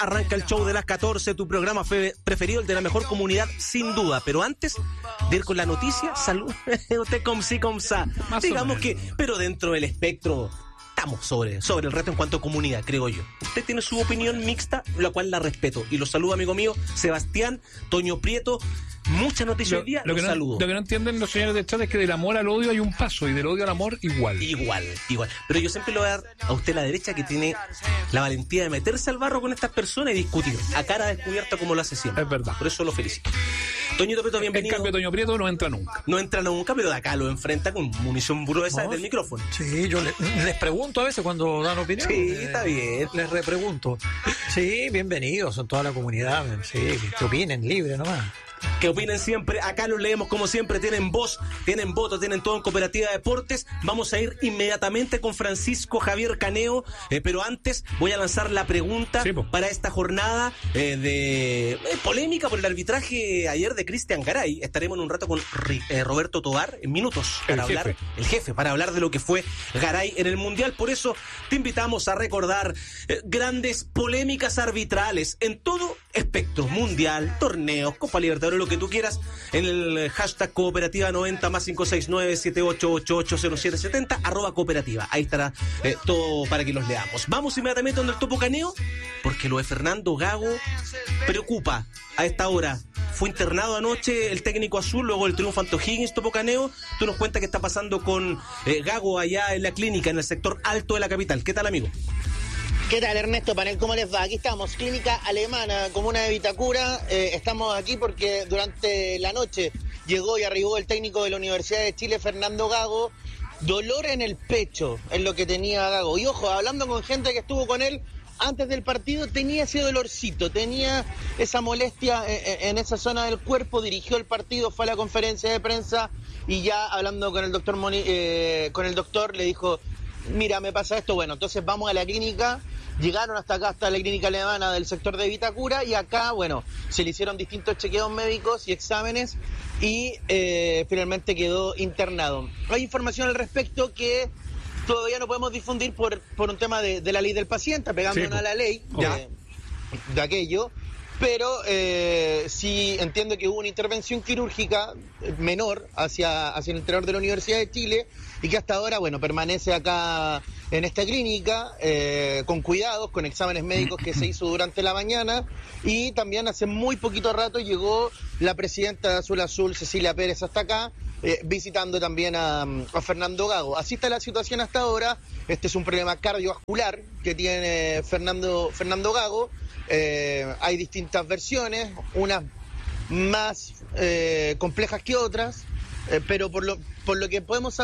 arranca el show de las 14, tu programa preferido, el de la mejor comunidad, sin duda. Pero antes de ir con la noticia, salud, usted com sí, com sa. Digamos que, pero dentro del espectro, estamos sobre el reto en cuanto a comunidad, creo yo. Usted tiene su opinión mixta, la cual la respeto. Y los saludo, amigo mío, Sebastián, Toño Prieto. Mucha noticia hoy día, los saludo. Lo que no entienden los señores de chat es que del amor al odio hay un paso, y del odio al amor igual. Igual. Pero yo siempre le voy a dar a usted la derecha, que tiene la valentía de meterse al barro con estas personas y discutir a cara descubierta como lo hace siempre. Es verdad. Por eso lo felicito. Toñito Prieto, bienvenido. En cambio, Toño Prieto no entra nunca. Pero de acá lo enfrenta con munición gruesa del micrófono. Sí, yo les pregunto a veces cuando dan opinión. Sí, está bien. Les repregunto. Sí, bienvenidos, son toda la comunidad. Sí, que opinen, libre nomás. Que opinen siempre, acá los leemos como siempre, tienen voz, tienen voto, tienen todo en Cooperativa Deportes. Vamos a ir inmediatamente con Francisco Javier Caneo, pero antes voy a lanzar la pregunta para esta jornada de polémica por el arbitraje ayer de Cristian Garay. Estaremos en un rato con Roberto Tobar en minutos para hablar de lo que fue Garay en el Mundial. Por eso te invitamos a recordar grandes polémicas arbitrales en todo espectro, Mundial, torneos, Copa Libertadores, lo que tú quieras, en el hashtag Cooperativa 90 más 569-7888-0770 @cooperativa. Ahí estará todo para que los leamos. Vamos inmediatamente donde el Topo Caneo, porque lo de Fernando Gago preocupa a esta hora. Fue internado anoche el técnico azul, luego el triunfo ante O'Higgins. Topo Caneo, tú nos cuentas qué está pasando con Gago allá en la clínica, en el sector alto de la capital. ¿Qué tal, amigo? ¿Qué tal, Ernesto Panel? ¿Cómo les va? Aquí estamos, clínica alemana, comuna de Vitacura. Estamos aquí porque durante la noche llegó y arribó el técnico de la Universidad de Chile, Fernando Gago. Dolor en el pecho es lo que tenía Gago. Y ojo, hablando con gente que estuvo con él antes del partido, tenía ese dolorcito, tenía esa molestia en esa zona del cuerpo. Dirigió el partido, fue a la conferencia de prensa y ya hablando con el doctor le dijo: mira, me pasa esto, bueno, entonces vamos a la clínica. Llegaron hasta acá, hasta la clínica alemana del sector de Vitacura, y acá, bueno, se le hicieron distintos chequeos médicos y exámenes y finalmente quedó internado. Hay información al respecto que todavía no podemos difundir por un tema de la ley del paciente, apegándonos a la ley de aquello. Pero sí entiendo que hubo una intervención quirúrgica menor hacia el interior de la Universidad de Chile y que hasta ahora, bueno, permanece acá en esta clínica con cuidados, con exámenes médicos que se hizo durante la mañana, y también hace muy poquito rato llegó la presidenta de Azul Azul, Cecilia Pérez, hasta acá, visitando también a Fernando Gago. Así está la situación hasta ahora. Este es un problema cardiovascular que tiene Fernando Gago. Hay distintas versiones, unas más complejas que otras, pero por lo que podemos saber